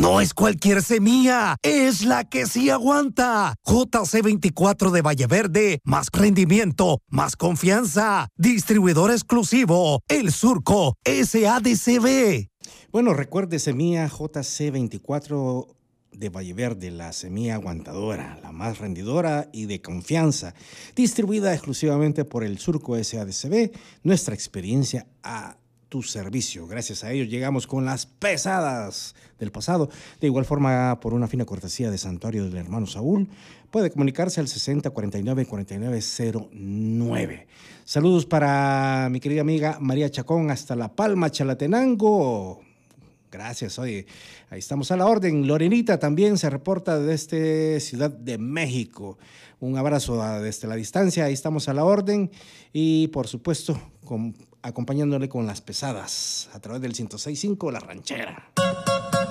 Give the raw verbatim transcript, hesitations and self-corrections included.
No es cualquier semilla, es la que sí aguanta. J C veinticuatro de Valle Verde, más rendimiento, más confianza. Distribuidor exclusivo, El Surco, S A D C B. Bueno, recuerde semilla J C veinticuatro de Valle Verde, la semilla aguantadora, la más rendidora y de confianza, distribuida exclusivamente por El Surco S A D C B, nuestra experiencia a tu servicio. Gracias a ellos llegamos con las pesadas del pasado. De igual forma, por una fina cortesía de Santuario del Hermano Saúl, puede comunicarse al sesenta cuarenta y nueve cuarenta y nueve cero nueve. Saludos para mi querida amiga María Chacón hasta La Palma, Chalatenango. Gracias, oye, ahí estamos a la orden. Lorenita también se reporta desde Ciudad de México. Un abrazo desde la distancia, ahí estamos a la orden. Y por supuesto, con, acompañándole con las pesadas a través del ciento seis punto cinco La Ranchera.